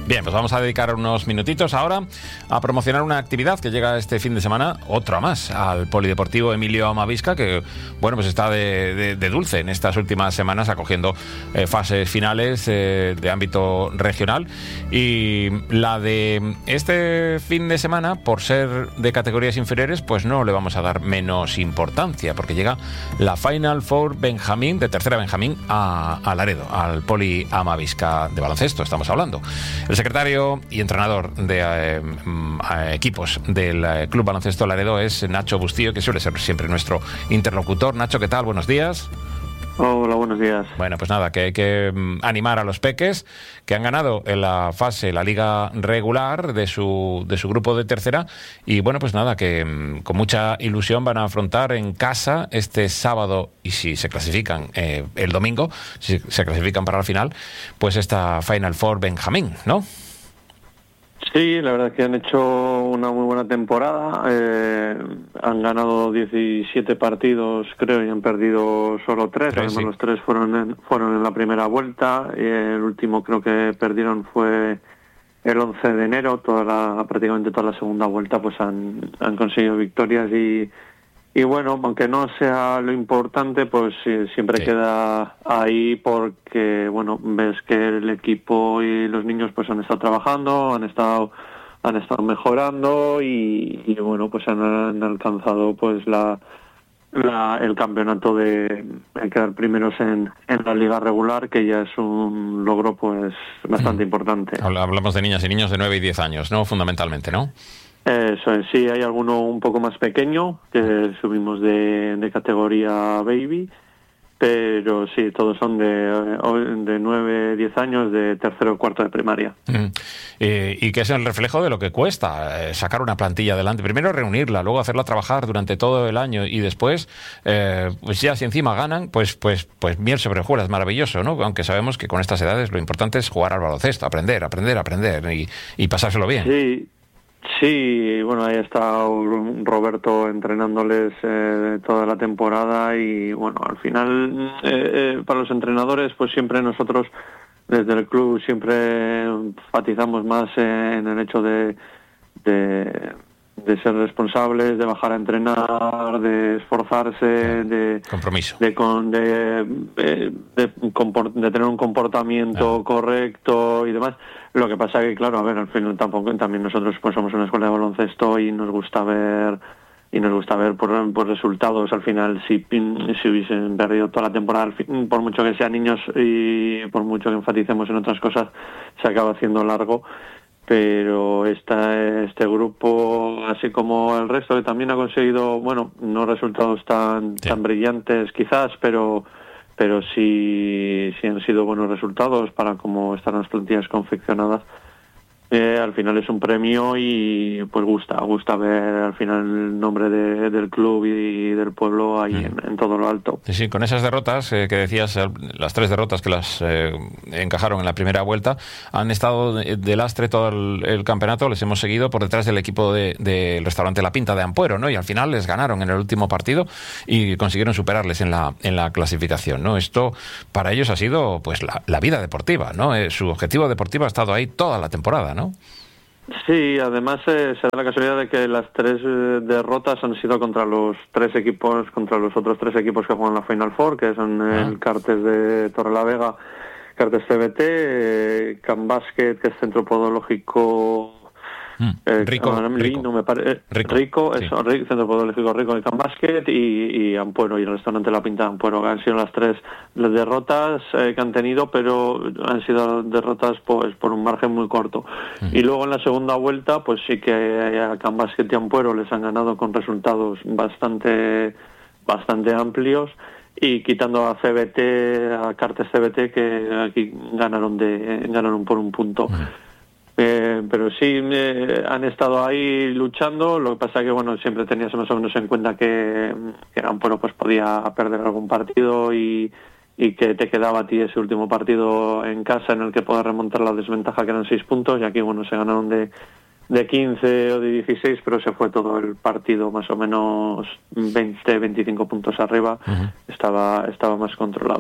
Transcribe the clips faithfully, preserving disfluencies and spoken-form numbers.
Bien, pues vamos a dedicar unos minutitos ahora a promocionar una actividad que llega este fin de semana, otra más, al Polideportivo Emilio Amavisca, que, bueno, pues está de, de, de dulce en estas últimas semanas, acogiendo eh, fases finales eh, de ámbito regional. Y la de este fin de semana, por ser de categorías inferiores, pues no le vamos a dar menos importancia, porque llega la Final Four Benjamín, de tercera Benjamín, a, a Laredo, al Poli Amavisca de baloncesto, estamos hablando. El secretario y entrenador de eh, eh, equipos del eh, Club Baloncesto Laredo es Nacho Bustillo, que suele ser siempre nuestro interlocutor. Nacho, ¿qué tal? Buenos días. Hola, buenos días. Bueno, pues nada, que hay que um, animar a los peques que han ganado en la fase, la liga regular de su, de su grupo de tercera, y bueno, pues nada, que um, con mucha ilusión van a afrontar en casa este sábado, y si se clasifican eh, el domingo, si se clasifican para la final, pues esta Final Four Benjamín, ¿no? Sí, la verdad es que han hecho una muy buena temporada, eh, han ganado diecisiete partidos, creo, y han perdido solo tres, tres además sí. Los tres fueron en, fueron en la primera vuelta, y el último creo que perdieron fue el once de enero, toda la, prácticamente toda la segunda vuelta pues han, han conseguido victorias y Y bueno, aunque no sea lo importante, pues sí, siempre sí. queda ahí porque, bueno, ves que el equipo y los niños pues han estado trabajando, han estado han estado mejorando y, y bueno, pues han, han alcanzado pues la, la el campeonato de, de quedar primeros en, en la liga regular, que ya es un logro pues bastante mm. importante. Hablamos de niñas y niños de nueve y diez años, ¿no? Fundamentalmente, ¿no? Eso es, sí, hay alguno un poco más pequeño que subimos de, de categoría baby, pero sí, todos son de, de nueve, diez años, de tercero o cuarto de primaria. Mm. Eh, y que es el reflejo de lo que cuesta eh, sacar una plantilla adelante. Primero reunirla, luego hacerla trabajar durante todo el año y después, eh, pues ya si encima ganan, pues pues pues miel sobre hojuelas, maravilloso, ¿no? Aunque sabemos que con estas edades lo importante es jugar al baloncesto, aprender, aprender, aprender y, y pasárselo bien. Sí. Sí, bueno, ahí está Roberto entrenándoles eh, toda la temporada y bueno, al final eh, eh, para los entrenadores pues siempre nosotros desde el club siempre enfatizamos más eh, en el hecho de, de de ser responsables, de bajar a entrenar, de esforzarse, de compromiso, de con, de, de, de, comport, de tener un comportamiento ah. correcto y demás. Lo que pasa que, claro, a ver, al final tampoco, también nosotros pues somos una escuela de baloncesto y nos gusta ver y nos gusta ver por, por resultados. Al final, si, si hubiesen perdido toda la temporada, por mucho que sean niños y por mucho que enfaticemos en otras cosas, se acaba haciendo largo. Pero esta, este grupo, así como el resto, que también ha conseguido, bueno, no resultados tan sí. tan brillantes quizás, pero pero sí, sí han sido buenos resultados para cómo están las plantillas confeccionadas. Eh, al final es un premio y pues gusta, gusta ver al final el nombre de, del club y del pueblo ahí mm. en, en todo lo alto. Sí, sí, con esas derrotas eh, que decías, las tres derrotas que las eh, encajaron en la primera vuelta, han estado de, de lastre todo el, el campeonato, les hemos seguido por detrás del equipo del de, de restaurante La Pinta de Ampuero, ¿no? Y al final les ganaron en el último partido y consiguieron superarles en la en la clasificación, ¿no? Esto para ellos ha sido pues la, la vida deportiva, ¿no? Eh, su objetivo deportivo ha estado ahí toda la temporada, ¿no? Sí, además eh, se da la casualidad de que las tres eh, derrotas han sido contra los tres equipos, contra los otros tres equipos que juegan la Final Four, que son ah. el Cartes de Torrelavega, Cartes C B T, eh, Can Basket, que es Centro Podológico Mm, eh, rico, no, rico, no me pare, eh, rico, rico sí. eso, rico, Centro Podológico Rico de Can Basket y, y Ampuero y el restaurante La Pinta de Ampuero, que han sido las tres las derrotas eh, que han tenido, pero han sido derrotas pues por un margen muy corto. Mm. Y luego en la segunda vuelta pues sí que a Can Basket y Ampuero les han ganado con resultados bastante bastante amplios, y quitando a C B T, a Cartes C B T, que aquí ganaron de ganaron por un punto. Mm. Eh, pero sí eh, han estado ahí luchando. Lo que pasa que bueno, siempre tenías más o menos en cuenta que, que Ampuero pues podía perder algún partido y, y que te quedaba a ti ese último partido en casa en el que poder remontar la desventaja, que eran seis puntos, y aquí bueno, se ganaron de de quince o de dieciséis, pero se fue todo el partido más o menos veinte, veinticinco puntos arriba. Uh-huh. estaba estaba más controlado.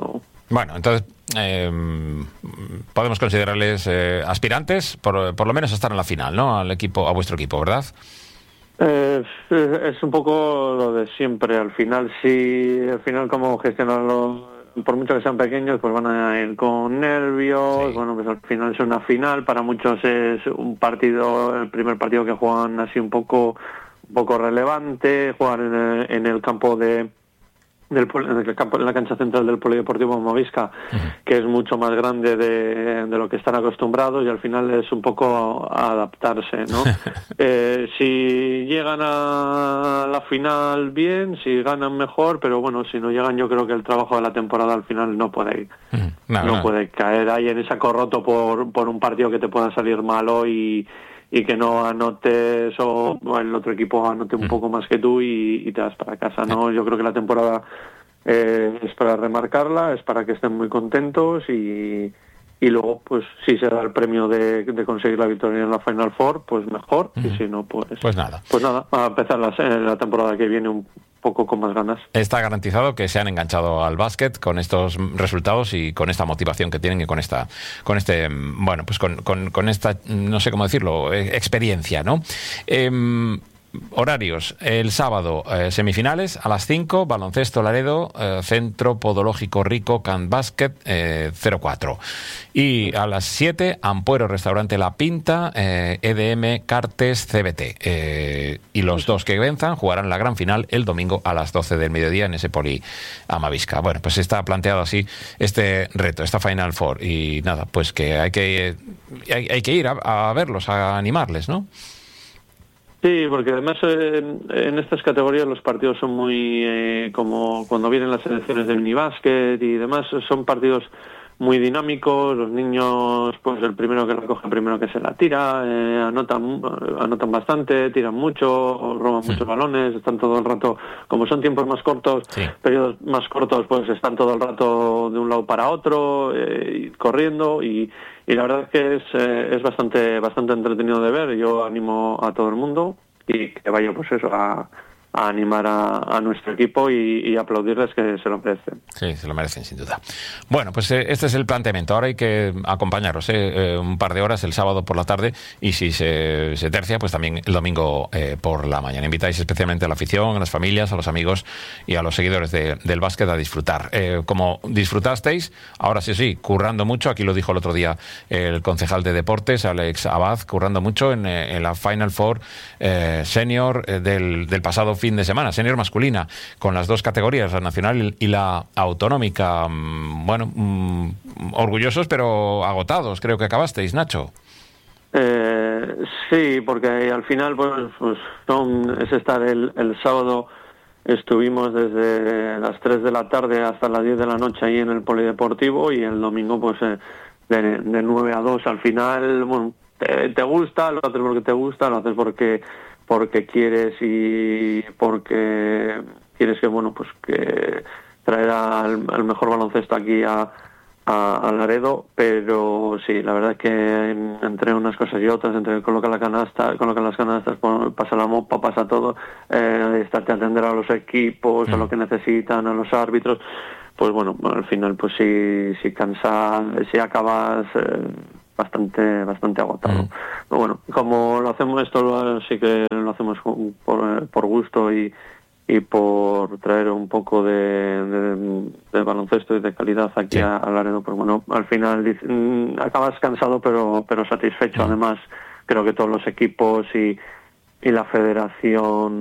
Bueno, entonces eh, podemos considerarles eh, aspirantes, por, por lo menos a estar en la final, ¿no? Al equipo, a vuestro equipo, ¿verdad? Eh, es un poco lo de siempre. Al final, sí, al final como gestionarlo, por mucho que sean pequeños, pues van a ir con nervios. Sí. Bueno, pues al final es una final. Para muchos es un partido, el primer partido que juegan así un poco, un poco relevante. Jugar en el, en el campo de del en el campo, en la cancha central del Polideportivo Movisca, uh-huh. que es mucho más grande de, de lo que están acostumbrados, y al final es un poco adaptarse, ¿no? eh, si llegan a la final bien, si ganan mejor, pero bueno, si no llegan, yo creo que el trabajo de la temporada al final no puede uh-huh. no, no, no puede caer ahí en saco roto por, por un partido que te pueda salir malo y y que no anotes o, o el otro equipo anote un mm. poco más que tú y, y te vas para casa, ¿no? Yo creo que la temporada eh, es para remarcarla, es para que estén muy contentos y, y luego, pues, si se da el premio de, de conseguir la victoria en la Final Four, pues mejor, mm. y si no, pues... Pues nada. Pues nada, a empezar la, la temporada que viene un poco con más ganas. Está garantizado que se han enganchado al básquet con estos resultados y con esta motivación que tienen y con esta, con este, bueno, pues con, con, con esta, no sé cómo decirlo, experiencia, ¿no? Eh, Horarios, el sábado eh, semifinales a las cinco, Baloncesto Laredo, eh, Centro Podológico Rico Can Básquet eh, cero cuatro, y a las siete Ampuero Restaurante La Pinta, eh, E D M Cartes C B T, eh, y los dos que venzan jugarán la gran final el domingo a las doce del mediodía en ese Poli Amavisca. Bueno, pues está planteado así este reto, esta Final Four, y nada, pues que hay que, hay, hay que ir a, a verlos, a animarles, ¿no? Sí, porque además eh, en estas categorías los partidos son muy, eh, como cuando vienen las selecciones de minibásquet y demás, son partidos muy dinámicos. Los niños, pues el primero que la coge, el primero que se la tira, eh, anotan anotan bastante, tiran mucho, roban sí. muchos balones, están todo el rato, como son tiempos más cortos, sí. periodos más cortos, pues están todo el rato de un lado para otro, eh, corriendo, y Y la verdad es que es, eh, es bastante bastante entretenido de ver. Yo animo a todo el mundo y que vaya, pues eso, a, a animar a, a nuestro equipo y, y aplaudirles, que se lo merecen. Sí, se lo merecen, sin duda. Bueno, pues eh, este es el planteamiento. Ahora hay que acompañaros eh, eh, un par de horas el sábado por la tarde, y si se, se tercia, pues también el domingo eh, por la mañana. Invitáis especialmente a la afición, a las familias, a los amigos y a los seguidores de, del básquet a disfrutar. Eh, como disfrutasteis, ahora sí, sí, currando mucho. Aquí lo dijo el otro día el concejal de deportes, Alex Abad, currando mucho en, en la Final Four eh, senior eh, del, del pasado fin de semana, senior masculina, con las dos categorías, la nacional y la autonómica. Bueno, mmm, orgullosos pero agotados, creo que acabasteis, Nacho. Eh, sí, porque al final pues, pues son, es estar el, el sábado, estuvimos desde las tres de la tarde hasta las diez de la noche ahí en el Polideportivo, y el domingo pues eh, de, de nueve a dos. Al final, bueno, te, te gusta, lo haces porque te gusta, lo haces porque porque quieres y porque quieres que, bueno, pues que traer al, al mejor baloncesto aquí a, a, a Laredo. Pero sí, la verdad es que en, entre unas cosas y otras, entre colocar la canasta, colocar las canastas, pasa la mopa, pasa todo, eh, estarte a atender a los equipos, mm. a lo que necesitan, a los árbitros, pues bueno, al final pues sí, sí cansa, si acabas eh, bastante bastante agotado. Mm. Pero bueno, como lo hacemos esto, lo, sí que lo hacemos por, por gusto y, y por traer un poco de, de, de baloncesto y de calidad aquí sí. a, a Laredo, pues bueno, al final mm, acabas cansado pero pero satisfecho. Mm. Además, creo que todos los equipos y, y la federación